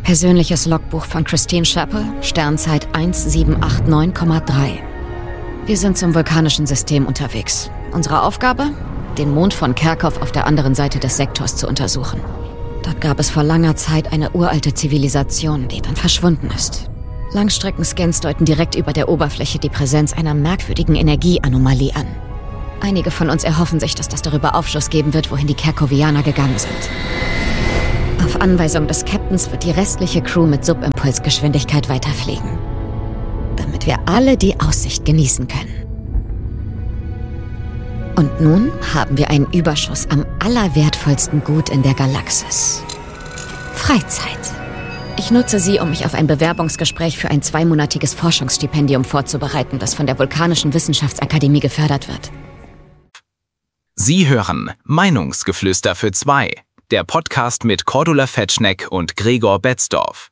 Persönliches Logbuch von Christine Chappell, Sternzeit 1789,3. Wir sind zum vulkanischen System unterwegs. Unsere Aufgabe? Den Mond von Kerkhoff auf der anderen Seite des Sektors zu untersuchen. Dort gab es vor langer Zeit eine uralte Zivilisation, die dann verschwunden ist. Langstreckenscans deuten direkt über der Oberfläche die Präsenz einer merkwürdigen Energieanomalie an. Einige von uns erhoffen sich, dass das darüber Aufschluss geben wird, wohin die Kerkovianer gegangen sind. Auf Anweisung des Captains wird die restliche Crew mit Subimpulsgeschwindigkeit weiterfliegen, damit wir alle die Aussicht genießen können. Und nun haben wir einen Überschuss am allerwertvollsten Gut in der Galaxis. Freizeit. Ich nutze sie, um mich auf ein Bewerbungsgespräch für ein 2-monatiges Forschungsstipendium vorzubereiten, das von der Vulkanischen Wissenschaftsakademie gefördert wird. Sie hören Meinungsgeflüster für zwei, der Podcast mit Cordula Fetschneck und Gregor Betzdorf.